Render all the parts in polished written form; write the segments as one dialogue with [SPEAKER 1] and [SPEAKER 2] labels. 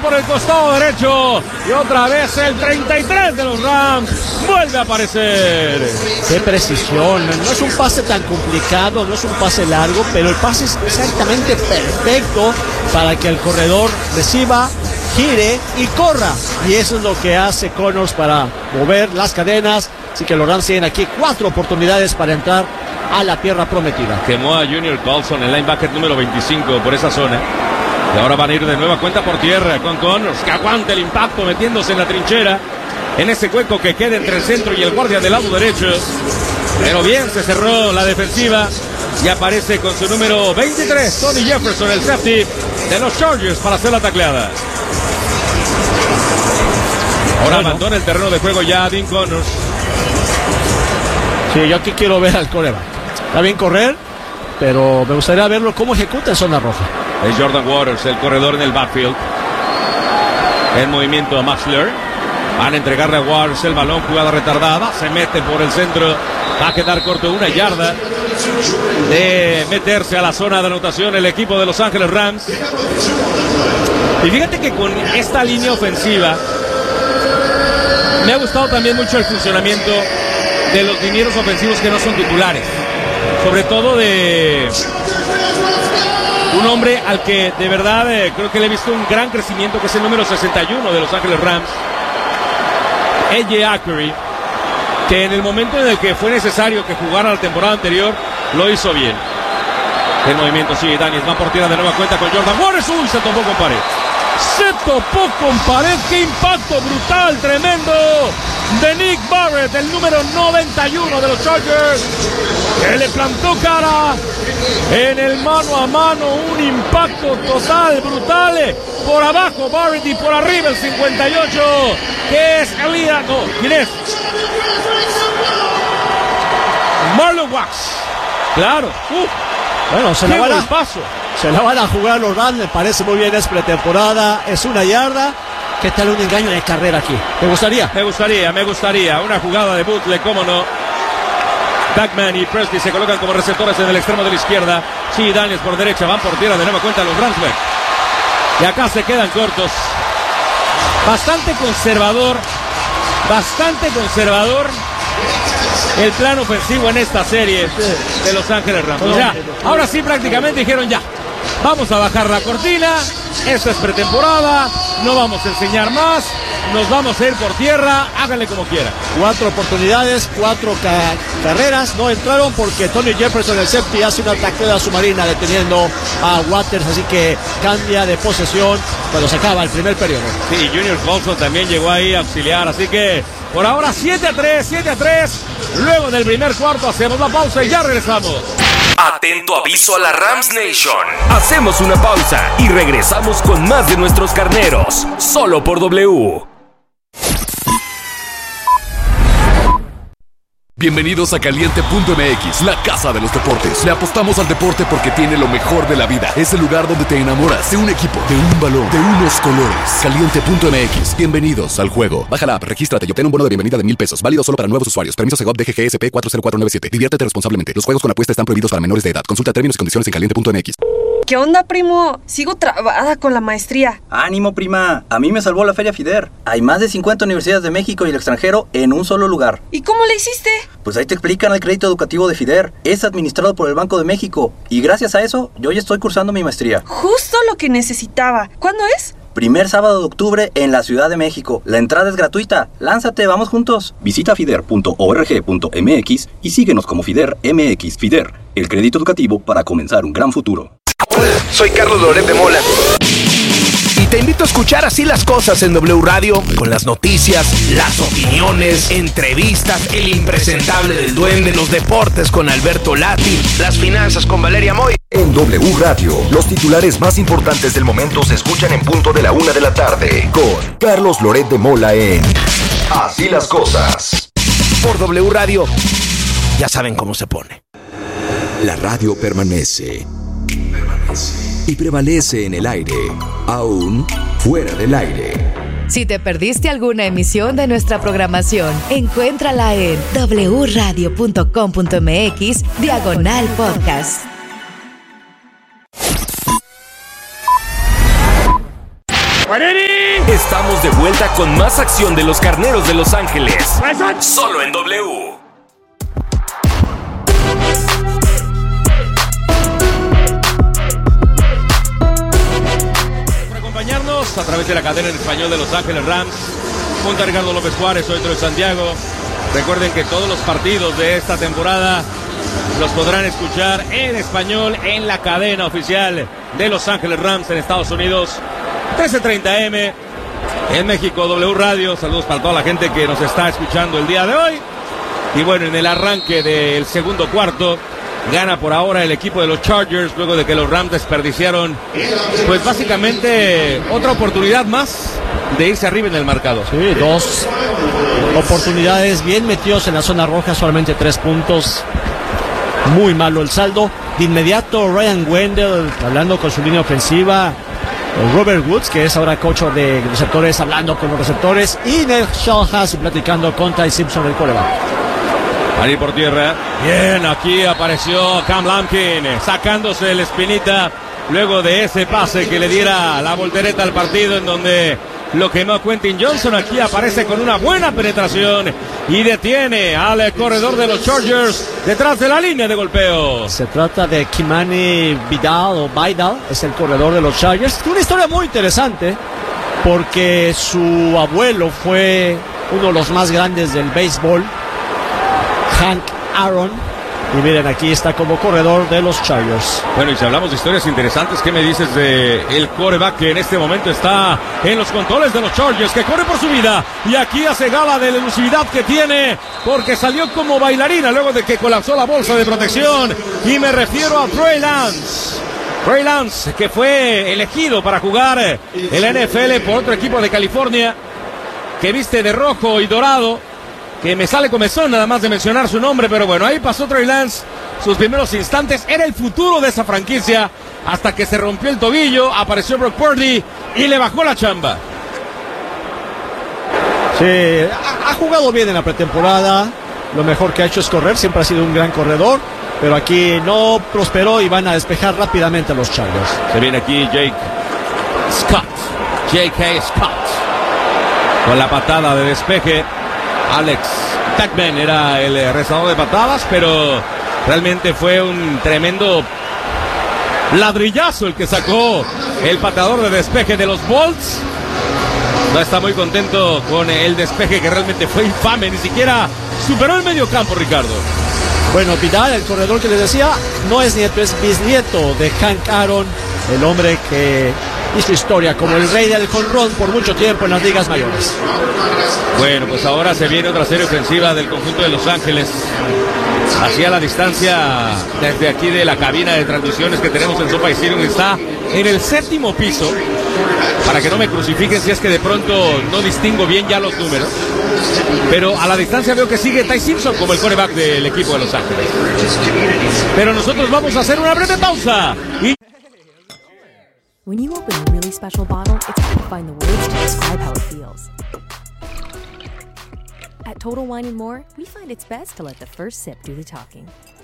[SPEAKER 1] por el costado derecho. Y otra vez el 33 de los Rams vuelve a aparecer.
[SPEAKER 2] Qué precisión. No es un pase tan complicado, no es un pase largo, pero el pase es exactamente perfecto para que el corredor reciba, gire y corra. Y eso es lo que hace Connors para mover las cadenas. Así que los Rams tienen aquí 4 oportunidades para entrar a la tierra prometida.
[SPEAKER 1] Quemó a Junior Colson, el linebacker número 25, por esa zona. Y ahora van a ir de nueva cuenta por tierra con Connors, que aguanta el impacto metiéndose en la trinchera, en ese hueco que queda entre el centro y el guardia del lado derecho. Pero bien se cerró la defensiva y aparece con su número 23, Tony Jefferson, el safety de los Chargers, para hacer la tacleada. Ahora abandona el terreno de juego ya Dean Connors.
[SPEAKER 2] Sí, yo aquí quiero ver al coreback. Está bien correr, pero me gustaría verlo cómo ejecuta en zona roja.
[SPEAKER 1] Es Jordan Waters, el corredor en el backfield. En movimiento a Max Lear. Van a entregarle a Waters el balón, jugada retardada. Se mete por el centro. Va a quedar corto 1 yarda de meterse a la zona de anotación el equipo de Los Ángeles Rams. Y fíjate que con esta línea ofensiva me ha gustado también mucho el funcionamiento de los linieros ofensivos que no son titulares. Sobre todo de un hombre al que de verdad creo que le he visto un gran crecimiento, que es el número 61 de Los Ángeles Rams, A.J. Ackery, que en el momento en el que fue necesario que jugara la temporada anterior, lo hizo bien. El movimiento sigue Daniels, va por tierra de nueva cuenta con Jordan Waters. Uy, se topó con pared. Se topó con pared. Qué impacto brutal, tremendo, de Nick Barrett, el número 91 de los Chargers, que le plantó cara en el mano a mano. Un impacto total, brutal. Por abajo Barrett y por arriba el 58, que es Elia. No, ¿quién es? Marlon Wax. Claro.
[SPEAKER 2] Bueno, se la van a jugar los Rams. Me parece muy bien, es pretemporada, es 1 yarda. ¿Qué tal un engaño de carrera aquí? ¿Te gustaría?
[SPEAKER 1] Me gustaría. Una jugada de bootleg, cómo no. Backman y Presley se colocan como receptores en el extremo de la izquierda. Sí, Daniels por derecha, van por tierra de nueva cuenta los Rams. Y acá se quedan cortos. Bastante conservador el plan ofensivo en esta serie de Los Ángeles Rams. O sea, ahora sí prácticamente dijeron ya, vamos a bajar la cortina, esta es pretemporada, no vamos a enseñar más, nos vamos a ir por tierra, háganle como quieran. 4 oportunidades, 4 carreras, no entraron porque Tony Jefferson, el safety, hace una tacleada submarina deteniendo a Waters, así que cambia de posesión cuando se acaba el primer periodo. Sí, Junior Colson también llegó ahí a auxiliar, así que por ahora 7-3. Luego del primer cuarto hacemos la pausa y ya regresamos.
[SPEAKER 3] Atento aviso a la Rams Nation. Hacemos una pausa y regresamos con más de nuestros carneros, solo por W.
[SPEAKER 4] Bienvenidos a Caliente.mx, la casa de los deportes. Le apostamos al deporte porque tiene lo mejor de la vida. Es el lugar donde te enamoras de un equipo, de un balón, de unos colores. Caliente.mx, bienvenidos al juego. Baja la app, regístrate y obtén un bono de bienvenida de $1,000. Válido solo para nuevos usuarios. Permiso Segov DGGSP 40497. Diviértete responsablemente. Los juegos con apuesta están prohibidos para menores de edad. Consulta términos y condiciones en Caliente.mx.
[SPEAKER 5] ¿Qué onda, primo? Sigo trabada con la maestría.
[SPEAKER 6] ¡Ánimo, prima! A mí me salvó la Feria FIDER. Hay más de 50 universidades de México y el extranjero en un solo lugar.
[SPEAKER 5] ¿Y cómo le hiciste?
[SPEAKER 6] Pues ahí te explican el crédito educativo de FIDER. Es administrado por el Banco de México. Y gracias a eso, yo ya estoy cursando mi maestría.
[SPEAKER 5] Justo lo que necesitaba. ¿Cuándo es?
[SPEAKER 6] Primer sábado de octubre en la Ciudad de México. La entrada es gratuita. Lánzate, vamos juntos. Visita fider.org.mx y síguenos como FIDER MX. FIDER, el crédito educativo para comenzar un gran futuro.
[SPEAKER 3] Hola, soy Carlos Loret de Mola. Y te invito a escuchar Así las Cosas en W Radio, con las noticias, las opiniones, entrevistas, el impresentable del Duende, los deportes con Alberto Lati, las finanzas con Valeria Moy.
[SPEAKER 7] En W Radio, los titulares más importantes del momento se escuchan en punto de la 1 de la tarde, con Carlos Loret de Mola en Así las Cosas.
[SPEAKER 3] Por W Radio, ya saben cómo se pone.
[SPEAKER 7] La radio permanece. Y prevalece en el aire, aún fuera del aire.
[SPEAKER 8] Si te perdiste alguna emisión de nuestra programación, encuéntrala en wradio.com.mx/podcast.
[SPEAKER 9] Estamos de vuelta con más acción de los Carneros de Los Ángeles. Solo en W.
[SPEAKER 1] Por acompañarnos a través de la cadena en español de Los Ángeles Rams. Junto a Ricardo López Juárez, soy Troy Santiago. Recuerden que todos los partidos de esta temporada los podrán escuchar en español en la cadena oficial de Los Ángeles Rams en Estados Unidos. 13:30 AM en México, W Radio. Saludos para toda la gente que nos está escuchando el día de hoy. Y bueno, en el arranque del segundo cuarto gana por ahora el equipo de los Chargers, luego de que los Rams desperdiciaron pues básicamente otra oportunidad más de irse arriba en el marcador.
[SPEAKER 2] Sí, 2 oportunidades bien metidos en la zona roja, solamente 3 puntos. Muy malo el saldo. De inmediato Ryan Wendell hablando con su línea ofensiva. Robert Woods, que es ahora coach de receptores, hablando con los receptores. Y Ned Shawhass platicando con Ty Simpson, el quarterback.
[SPEAKER 1] Ahí por tierra. Bien, aquí apareció Cam Lampkin sacándose la espinita luego de ese pase que le diera la voltereta al partido, en donde lo quemó Quentin Johnson. Aquí aparece con una buena penetración y detiene al corredor de los Chargers detrás de la línea de golpeo.
[SPEAKER 2] Se trata de Kimani Vidal, es el corredor de los Chargers. Una historia muy interesante porque su abuelo fue uno de los más grandes del béisbol, Hank Aaron. Y miren, aquí está como corredor de los Chargers.
[SPEAKER 1] Bueno, y si hablamos de historias interesantes, ¿qué me dices de el quarterback que en este momento está en los controles de los Chargers, que corre por su vida? Y aquí hace gala de la elusividad que tiene, porque salió como bailarina luego de que colapsó la bolsa de protección. Y me refiero a Trey Lance. Trey Lance, que fue elegido para jugar el NFL por otro equipo de California, que viste de rojo y dorado, que me sale comezón nada más de mencionar su nombre, pero bueno, ahí pasó Trey Lance sus primeros instantes. Era el futuro de esa franquicia hasta que se rompió el tobillo, apareció Brock Purdy y le bajó la chamba.
[SPEAKER 2] Sí, ha jugado bien en la pretemporada. Lo mejor que ha hecho es correr, siempre ha sido un gran corredor, pero aquí no prosperó y van a despejar rápidamente a los Chargers.
[SPEAKER 1] Se viene aquí J.K. Scott con la patada de despeje. Alex Tuckman era el rezador de patadas, pero realmente fue un tremendo ladrillazo el que sacó el patador de despeje de los Bolts. No está muy contento con el despeje, que realmente fue infame, ni siquiera superó el medio campo, Ricardo.
[SPEAKER 2] Bueno, Vidal, el corredor que les decía, no es nieto, es bisnieto de Hank Aaron, el hombre que hizo historia como el rey del jonrón por mucho tiempo en las ligas mayores.
[SPEAKER 1] Bueno, pues ahora se viene otra serie ofensiva del conjunto de Los Ángeles. Hacia la distancia desde aquí de la cabina de transmisiones que tenemos en SoFi Stadium, está en el 7º piso, para que no me crucifiquen si es que de pronto no distingo bien ya los números, pero a la distancia veo que sigue Ty Simpson como el quarterback del equipo de Los Ángeles. Pero nosotros vamos a hacer una breve pausa y...
[SPEAKER 10] When you open a really special bottle, it's hard to find the words to describe how it feels. At Total Wine & More, we find it's best to let the first sip do the talking.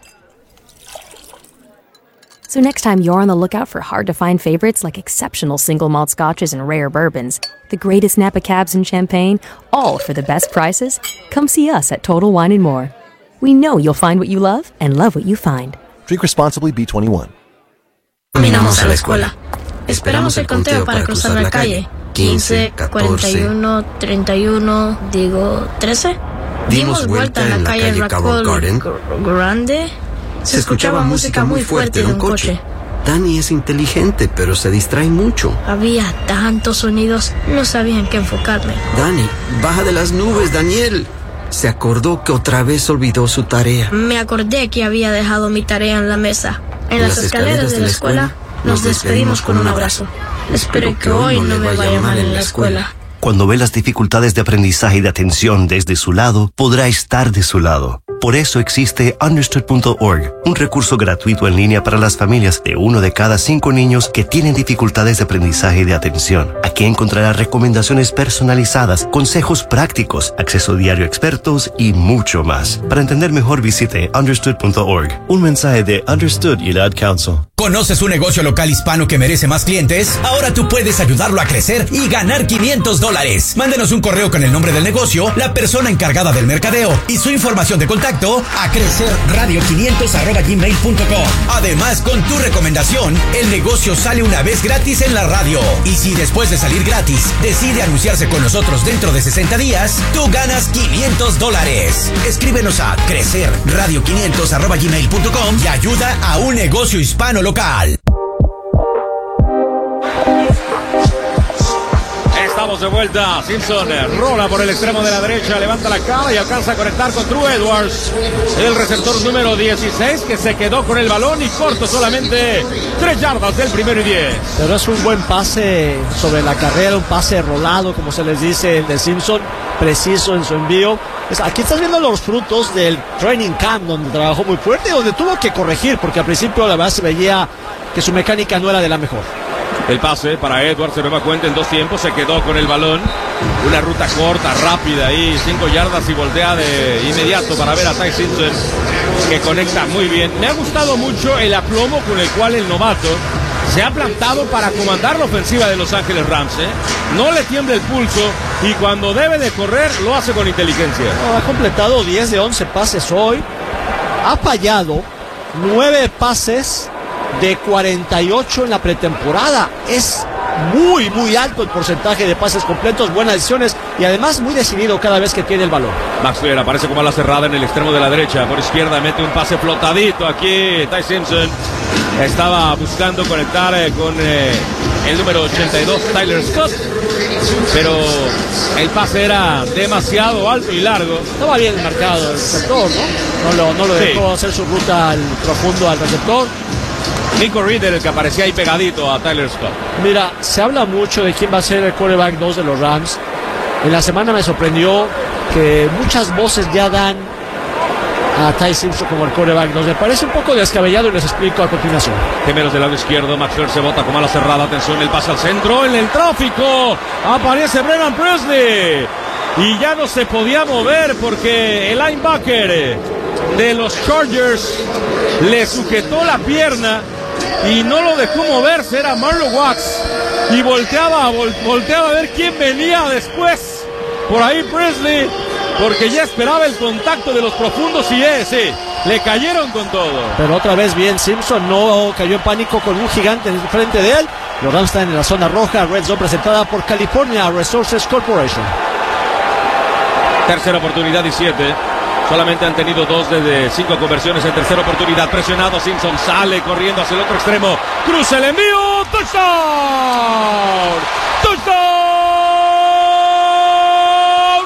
[SPEAKER 10] So next time you're on the lookout for hard-to-find favorites like exceptional single malt scotches and rare bourbons, the greatest Napa Cabs and champagne, all for the best prices, come see us at Total Wine & More. We know you'll find what you love and love what you find.
[SPEAKER 11] Drink responsibly, B21.
[SPEAKER 12] Caminamos a la escuela. Esperamos el conteo para cruzar la calle. 15, 41, 31, digo 13. Dimos vuelta en la calle Raccoon Grande. Se escuchaba música muy fuerte de un coche.
[SPEAKER 13] Danny es inteligente, pero se distrae mucho.
[SPEAKER 12] Había tantos sonidos, no sabía en qué enfocarme.
[SPEAKER 13] Danny, baja de las nubes, Daniel. Se acordó que otra vez olvidó su tarea.
[SPEAKER 12] Me acordé que había dejado mi tarea en la mesa. En las escaleras de la escuela nos despedimos con un abrazo. Espero que hoy no me vaya mal en la escuela.
[SPEAKER 14] Cuando ve las dificultades de aprendizaje y de atención desde su lado, podrá estar de su lado. Por eso existe Understood.org, un recurso gratuito en línea para las familias de 1 de cada 5 niños que tienen dificultades de aprendizaje y de atención. Aquí encontrará recomendaciones personalizadas, consejos prácticos, acceso diario a expertos y mucho más. Para entender mejor, visite Understood.org. Un mensaje de Understood y la Ad Council.
[SPEAKER 15] ¿Conoces un negocio local hispano que merece más clientes? Ahora tú puedes ayudarlo a crecer y ganar $500. Mándenos un correo con el nombre del negocio, la persona encargada del mercadeo y su información de contacto a crecerradio500@gmail.com. Además, con tu recomendación, el negocio sale una vez gratis en la radio. Y si después de salir gratis decide anunciarse con nosotros dentro de 60 días, tú ganas $500. Escríbenos a crecerradio500@gmail.com y ayuda a un negocio hispano local.
[SPEAKER 1] Estamos de vuelta. Simpson rola por el extremo de la derecha, levanta la cara y alcanza a conectar con True Edwards, el receptor número 16, que se quedó con el balón y corto solamente 3 yardas del primero y 10.
[SPEAKER 2] Pero es un buen pase sobre la carrera, un pase rolado, como se les dice, de Simpson, preciso en su envío. Aquí estás viendo los frutos del training camp, donde trabajó muy fuerte y donde tuvo que corregir, porque al principio la verdad se veía que su mecánica no era de la mejor.
[SPEAKER 1] El pase para Edwards se nueva cuenta en 2 tiempos, se quedó con el balón. Una ruta corta, rápida ahí, 5 yardas y voltea de inmediato para ver a Ty Simpson, que conecta muy bien. Me ha gustado mucho el aplomo con el cual el novato se ha plantado para comandar la ofensiva de Los Ángeles Rams. No le tiembla el pulso y cuando debe de correr lo hace con inteligencia.
[SPEAKER 2] Ha completado 10 de 11 pases hoy. Ha fallado 9 pases de 48 en la pretemporada. Es muy, muy alto el porcentaje de pases completos, buenas decisiones y además muy decidido cada vez que tiene el balón.
[SPEAKER 1] Maxwell aparece como a la cerrada en el extremo de la derecha. Por izquierda mete un pase flotadito aquí. Ty Simpson estaba buscando conectar con el número 82, Tyler Scott, pero el pase era demasiado alto y largo.
[SPEAKER 2] Estaba bien marcado el receptor, ¿no? No lo dejó hacer su ruta al profundo al receptor.
[SPEAKER 1] Nico Reader, el que aparecía ahí pegadito a Tyler Scott.
[SPEAKER 2] Mira, se habla mucho de quién va a ser el quarterback 2 de los Rams. En la semana me sorprendió que muchas voces ya dan a Ty Simpson como el quarterback 2. Me parece un poco descabellado y les explico a continuación.
[SPEAKER 1] Gemelos del lado izquierdo, Maxwell se bota como a la cerrada. Atención, el pase al centro, en el tráfico. Aparece Brennan Presley. Y ya no se podía mover porque el linebacker de los Chargers le sujetó la pierna y no lo dejó moverse. Era Marlon Wax y volteaba a ver quién venía después. Por ahí Presley, porque ya esperaba el contacto de los profundos y le cayeron con todo.
[SPEAKER 2] Pero otra vez bien, Simpson no cayó en pánico con un gigante en frente de él. Los Rams están en la zona roja, Red Zone presentada por California Resources Corporation.
[SPEAKER 1] Tercera oportunidad y 7. Solamente han tenido 2 desde 5 conversiones en tercera oportunidad. Presionado, Simpson sale corriendo hacia el otro extremo. Cruza el envío. ¡Touchdown! ¡Touchdown!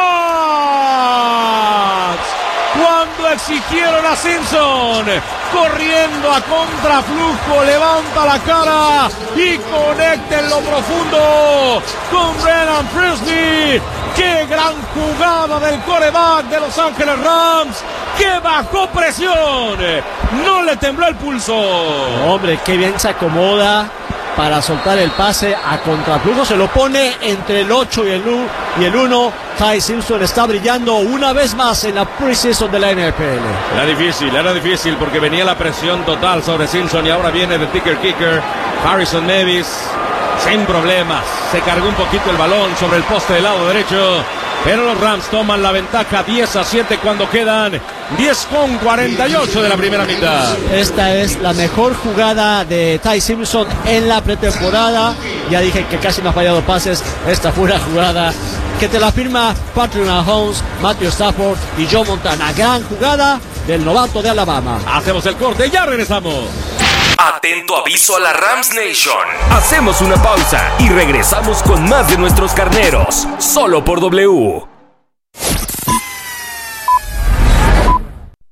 [SPEAKER 1] ¡Rams! Cuando exigieron a Simpson, corriendo a contraflujo, levanta la cara y conecta en lo profundo con Brennan Presley. ¡Qué gran jugada del quarterback de Los Ángeles Rams! ¡Que bajó presión! ¡No le tembló el pulso!
[SPEAKER 2] Hombre, qué bien se acomoda para soltar el pase a contraflujo. Se lo pone entre el 8 y el 1. Ty Simpson está brillando una vez más en la preseason de la NFL.
[SPEAKER 1] Era difícil porque venía la presión total sobre Simpson y ahora viene de kicker Harrison Nevis. Sin problemas, se cargó un poquito el balón sobre el poste del lado derecho, pero los Rams toman la ventaja 10-7 cuando quedan 10:48 de la primera mitad.
[SPEAKER 2] Esta es la mejor jugada de Ty Simpson en la pretemporada. Ya dije que casi no ha fallado pases. Esta fue una jugada que te la firma Patrick Mahomes, Matthew Stafford y Joe Montana. Gran jugada del novato de Alabama.
[SPEAKER 1] Hacemos el corte y ya regresamos.
[SPEAKER 9] Atento aviso a la Rams Nation. Hacemos una pausa y regresamos con más de nuestros carneros, solo por W.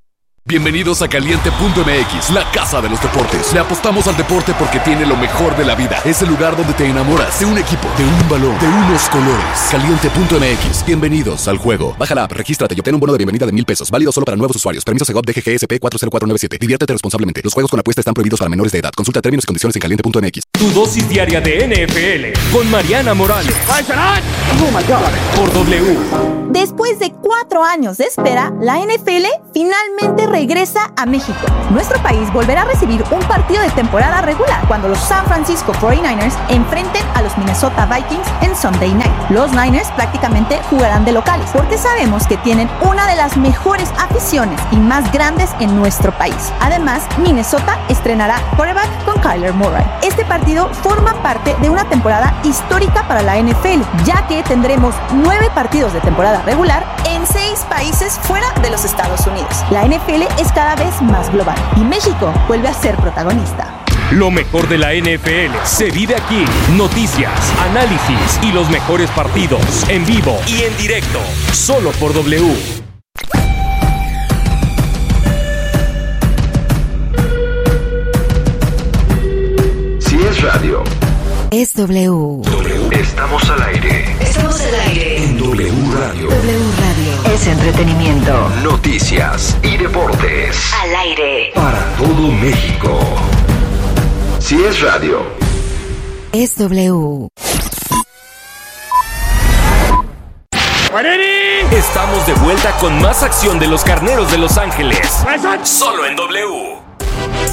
[SPEAKER 4] Bienvenidos a Caliente.mx, la casa de los deportes. Le apostamos al deporte porque tiene lo mejor de la vida. Es el lugar donde te enamoras de un equipo, de un balón, de unos colores. Caliente.mx, bienvenidos al juego. Baja la app, regístrate y obtén un bono de bienvenida de $1,000. Válido solo para nuevos usuarios. Permiso Segov DGGSP 40497. Diviértete responsablemente. Los juegos con apuesta están prohibidos para menores de edad. Consulta términos y condiciones en Caliente.mx.
[SPEAKER 9] Tu dosis diaria de NFL con Mariana Morales.
[SPEAKER 16] Oh my God.
[SPEAKER 9] Por W.
[SPEAKER 16] Después de 4 años de espera, la NFL finalmente regresa a México. Nuestro país volverá a recibir un partido de temporada regular cuando los San Francisco 49ers enfrenten a los Minnesota Vikings en Sunday Night. Los Niners prácticamente jugarán de locales porque sabemos que tienen una de las mejores aficiones y más grandes en nuestro país. Además, Minnesota estrenará quarterback con Kyler Murray. Este partido forma parte de una temporada histórica para la NFL, ya que tendremos 9 partidos de temporada regular en 6 países fuera de los Estados Unidos. La NFL es cada vez más global y México vuelve a ser protagonista.
[SPEAKER 9] Lo mejor de la NFL se vive aquí. Noticias, análisis y los mejores partidos en vivo y en directo. Solo por W.
[SPEAKER 7] Si es radio,
[SPEAKER 8] Es W.
[SPEAKER 7] estamos al aire.
[SPEAKER 8] Estamos al aire.
[SPEAKER 7] En W Radio.
[SPEAKER 8] W Radio. Es entretenimiento.
[SPEAKER 7] Noticias y deportes.
[SPEAKER 8] Al aire.
[SPEAKER 7] Para todo México. Si es radio.
[SPEAKER 8] Es W.
[SPEAKER 9] Estamos de vuelta con más acción de los Carneros de Los Ángeles. Solo en W.